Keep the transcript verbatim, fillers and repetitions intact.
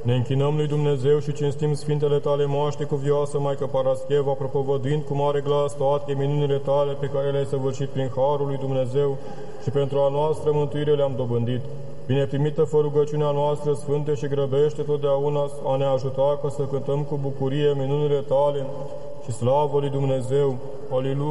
Ne închinăm lui Dumnezeu și cinstim Sfintele Tale moaște cuvioasă, Maică Parascheva, propovăduind cu mare glas toate minunile Tale pe care le-ai săvârșit prin harul lui Dumnezeu și pentru a noastră mântuire le-am dobândit. Bine primită fă rugăciunea noastră, Sfânte, și grăbește totdeauna a ne ajuta ca să cântăm cu bucurie minunile Tale și slavă lui Dumnezeu. Aleluia!